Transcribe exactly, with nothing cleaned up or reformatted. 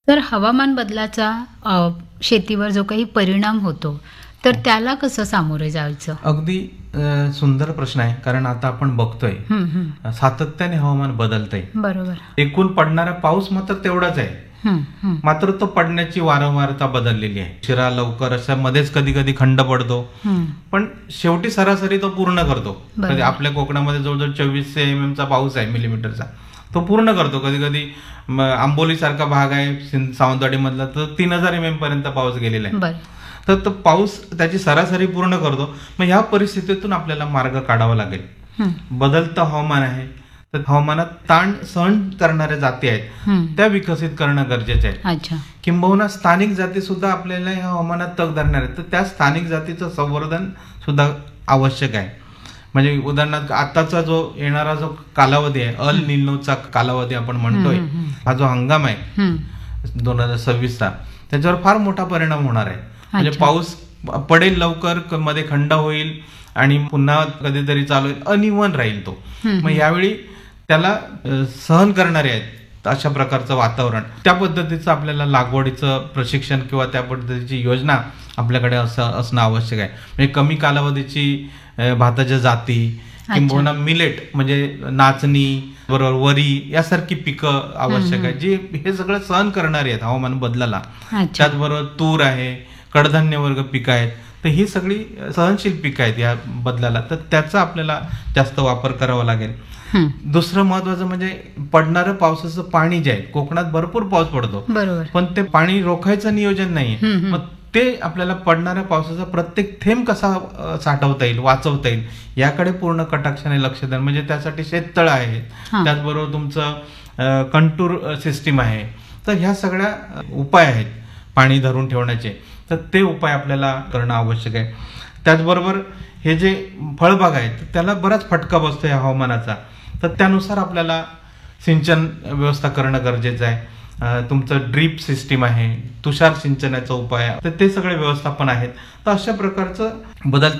तर हवामान बदलाचा अ, शेतीवर जो काही परिणाम होतो, तर त्याला कसं सामोरे जायचं? अगदी अ, सुंदर प्रश्न आहे. कारण आता आपण बघतोय हं, हं. सातत्याने हवामान बदलतंय. बरोबर. एकूण पडणारा पाऊस मात्र तेवढाच आहे. हं, हं. मात्र तो पडण्याची वारंवारता बदललेली आहे. उशिरा लवकर अशा मध्येच कधी कधी खंड पडतो. हं. पण शेवटी सरासरी तो पूर्ण करतो. बरोबर. कधी आपल्या कोकणामध्ये जवळजवळ चोवीसशे एम एम चा पाऊस आहे, मिलीमीटरचा. तो पूर्ण करतो. कधी कधी आंबोली सारखा भाग आहे सिं- सावंतवाडी मधला, तर तीन हजार एम एम पर्यंत पाऊस गेलेला आहे. बरं. तर तो पाऊस त्याची सरासरी पूर्ण करतो. मग ह्या परिस्थितीतून आपल्याला मार्ग काढावा लागेल. हं, बदलतं हवामान आहे, तर हवामानात ताण सहन करणाऱ्या जाती आहेत, हं. त्या विकसित करणं गरजेचं आहे. अच्छा. किंबहुना स्थानिक जाती सुद्धा आपल्याला ह्या हवामानात तग धरणार आहेत, तर त्या स्थानिक जातीचं संवर्धन सुद्धा आवश्यक आहे. म्हणजे उदाहरणार्थ आताचा जो येणारा जो कालावधी आहे, अल निनोचा कालावधी आपण म्हणतोय, हं, हं, हं. हा जो हंगाम आहे हं. दोन हजार सव्वीसचा, त्याच्यावर फार मोठा परिणाम होणार आहे. म्हणजे अच्छा. पाऊस पडेल लवकर, क- मध्ये खंड होईल आणि पुन्हा कधीतरी चालू होईल, अनिवन राहील तो. हं, मग हं. यावेळी त्याला अ, सहन करणारे आहेत अशा प्रकारचं वातावरण, त्या पद्धतीचं आपल्याला लागवडीचं प्रशिक्षण किंवा त्या पद्धतीची योजना आपल्याकडे असं असणं आवश्यक आहे. म्हणजे कमी कालावधीची अ, भाताच्या जाती किंबहुना मिलेट म्हणजे नाचणी बरोबर वरी यासारखी पिकं आवश्यक आहे, जी हे सगळं सहन करणारी आहेत हवामान बदलाला. अच्छा. त्याचबरोबर तूर आहे, कडधान्य वर्ग पिकं आहेत, तर ही सगळी सहनशील पिकं आहेत या बदलाला, तर त्याचा आपल्याला जास्त वापर करावा लागेल. हं. दुसरं महत्वाचं म्हणजे पडणारं पावसाचं पाणी जे आहे, कोकणात भरपूर पाऊस पडतो, बरोबर. पण ते पाणी रोखायचं नियोजन नाहीये. हं, हं. मग ते आपल्याला पडणाऱ्या पावसाचा प्रत्येक थेंब कसा अ, साठवता येईल, वाचवता येईल, याकडे पूर्ण कटाक्षाने लक्ष द्या. म्हणजे त्यासाठी शेततळं आहेत, हां. त्याचबरोबर तुमचं कंटूर सिस्टीम आहे. तर ह्या सगळ्या अ, उपाय आहेत पाणी धरून ठेवण्याचे, तर ते उपाय आपल्याला करणं आवश्यक आहे. त्याचबरोबर हे जे फळबाग आहेत, त्याला बराच फटका बसतो या हवामानाचा, तर त्यानुसार आपल्याला सिंचन व्यवस्था करणं गरजेचं आहे. अ, तुमचं ड्रीप सिस्टीम आहे, तुषार सिंचनाचा उपाय आहे, तर ते सगळे व्यवस्थापन आहेत. तर अशा प्रकारचं बदल